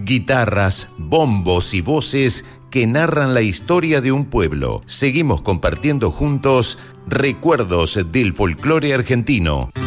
guitarras, bombos y voces que narran la historia de un pueblo. Seguimos compartiendo juntos recuerdos del folclore argentino.